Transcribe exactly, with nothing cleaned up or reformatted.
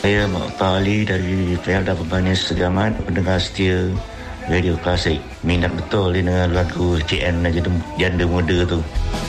Saya Pak Ali dari Felda Pembanis Segamat, pendengar setia Radio Klasik. Minat betul ni dengan lagu C N Janda Muda tu.